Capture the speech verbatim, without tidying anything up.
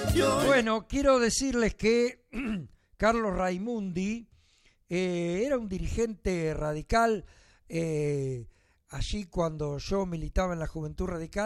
Bueno, quiero decirles que Carlos Raimundi eh, era un dirigente radical eh, allí cuando yo militaba en la Juventud Radical.